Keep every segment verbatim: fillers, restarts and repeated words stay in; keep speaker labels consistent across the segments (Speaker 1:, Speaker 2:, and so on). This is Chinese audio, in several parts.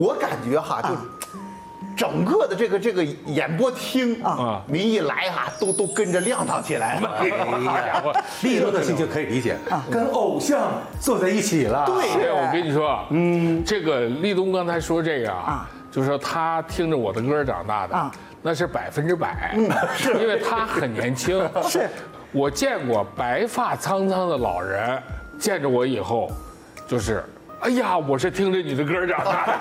Speaker 1: 我感觉哈，就整个的这个这个演播厅啊，您一来哈，都都跟着亮堂起来了。哎
Speaker 2: 呀，立冬的心情可以理解啊，跟偶像坐在一起了。
Speaker 1: 对，
Speaker 3: 我跟你说，嗯，这个立冬刚才说这个啊，就是说他听着我的歌长大的啊，那是百分之百，嗯，是因为他很年轻。
Speaker 4: 是，
Speaker 3: 我见过白发苍苍的老人，见着我以后，就是。哎呀，我是听着你的歌长大的。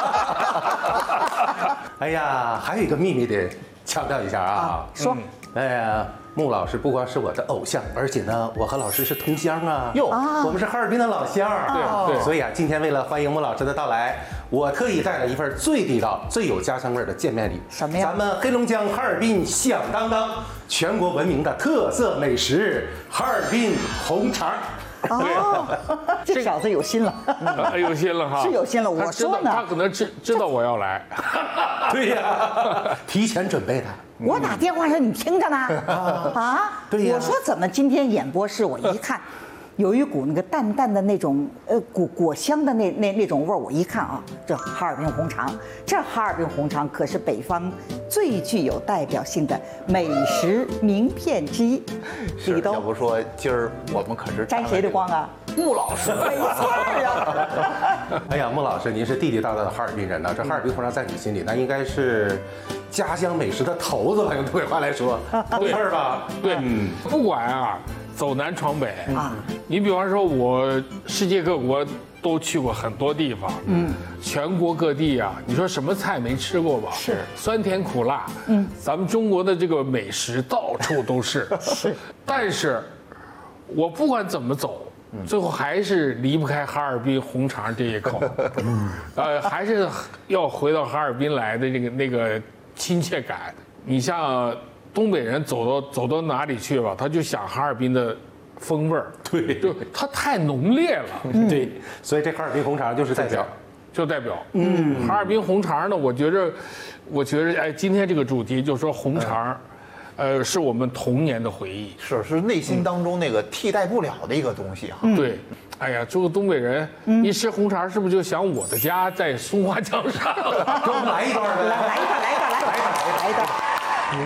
Speaker 2: 哎呀，还有一个秘密得强调一下啊，
Speaker 4: 说，
Speaker 2: 哎呀，穆老师不光是我的偶像，而且呢，我和老师是同乡啊，哟，我们是哈尔滨的老乡，
Speaker 3: 对对，
Speaker 2: 所以啊，今天为了欢迎穆老师的到来，我特意带了一份最地道、最有家乡味的见面礼。
Speaker 4: 什么呀？
Speaker 2: 咱们黑龙江哈尔滨响当当、全国闻名的特色美食——哈尔滨红肠。
Speaker 4: 哦，这小子有心了，
Speaker 3: 有心了哈，
Speaker 4: 是有心了。我说呢，
Speaker 3: 他可能知知道我要来，
Speaker 2: 对呀，提前准备的。
Speaker 4: 我打电话时你听着呢，啊，
Speaker 2: 对呀。
Speaker 4: 我说怎么今天演播室我一看，有一股那个淡淡的那种呃果果香的那那那种味儿，我一看啊，这哈尔滨红肠，这哈尔滨红肠可是北方最具有代表性的美食名片之一。
Speaker 1: 是，要不说今儿我们可是
Speaker 4: 沾谁的光啊？穆老师，没错啊！
Speaker 2: 哎呀，穆老师，您是地地道道的哈尔滨人呐，这哈尔滨红肠在你心里那应该是家乡美食的头子吧？用东北话来说，对是吧？
Speaker 3: 对，嗯，不管啊，走南闯北啊，你比方说，我世界各国都去过很多地方，嗯，全国各地啊，你说什么菜没吃过吧？
Speaker 4: 是，
Speaker 3: 酸甜苦辣，嗯，咱们中国的这个美食到处都是，
Speaker 4: 是，
Speaker 3: 但是，我不管怎么走。最后还是离不开哈尔滨红肠这一口，呃，还是要回到哈尔滨来的那个那个亲切感。你像东北人走到走到哪里去吧，他就想哈尔滨的风味儿，
Speaker 2: 对，
Speaker 3: 就它太浓烈了，
Speaker 2: 嗯、对，所以这哈尔滨红肠就是代表，
Speaker 3: 就代表，嗯，哈尔滨红肠呢，我觉着，我觉着，哎，今天这个主题就是说红肠。呃，是我们童年的回忆，
Speaker 1: 是是内心当中那个替代不了的一个东西哈。
Speaker 3: 嗯、对，哎呀，做个东北人，嗯、一吃红肠是不是就想我的家在松花江上？
Speaker 2: 给我们来一段，
Speaker 4: 来来一段，来一段，来一段，来一段。